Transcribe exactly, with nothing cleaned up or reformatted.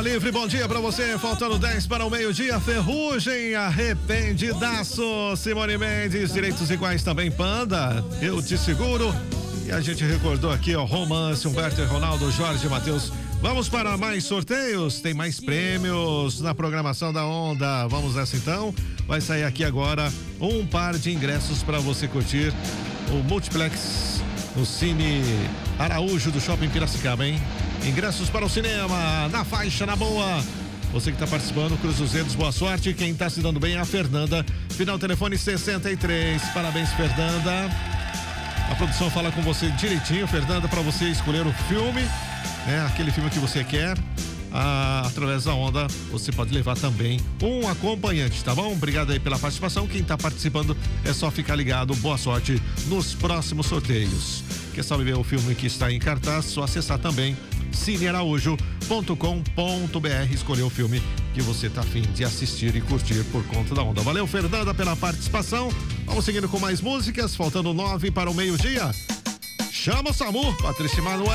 Livre, bom dia pra você, faltando dez para o meio-dia, Ferrugem, arrependidaço, Simone Mendes, Direitos Iguais também, Panda, Eu Te Seguro, e a gente recordou aqui, ó, Romance, Humberto e Ronaldo, Jorge e Matheus. Vamos para mais sorteios, tem mais prêmios na programação da Onda, vamos nessa então, vai sair aqui agora um par de ingressos para você curtir o Multiplex no Cine Araújo do Shopping Piracicaba, hein? Ingressos para o cinema, na faixa, na boa. Você que está participando, cruza os dedos, boa sorte. Quem está se dando bem é a Fernanda. Final telefone sessenta e três. Parabéns, Fernanda. A produção fala com você direitinho, Fernanda, para você escolher o filme, né? Aquele filme que você quer. Ah, através da Onda, você pode levar também um acompanhante, tá bom? Obrigado aí pela participação. Quem está participando é só ficar ligado. Boa sorte nos próximos sorteios. Quer saber ver o filme que está em cartaz? Só acessar também cine araújo ponto com ponto br, escolher o filme que você está a fim de assistir e curtir por conta da Onda. Valeu, Fernanda, pela participação. Vamos seguindo com mais músicas, faltando nove para o meio-dia. Chama o SAMU, Patrícia Manoel.